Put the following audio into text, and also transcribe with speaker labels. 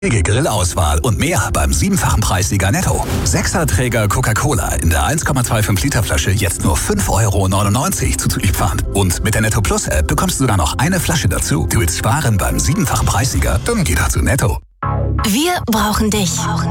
Speaker 1: Grillauswahl und mehr beim 7-fachen Preissieger Netto. 6er-Träger Coca-Cola in der 1,25 Liter Flasche jetzt nur 5,99 € zuzüglich Pfand. Und mit der Netto Plus App bekommst du sogar noch eine Flasche dazu. Du willst sparen beim 7-fachen Preissieger? Dann geh doch zu Netto.
Speaker 2: Wir brauchen dich.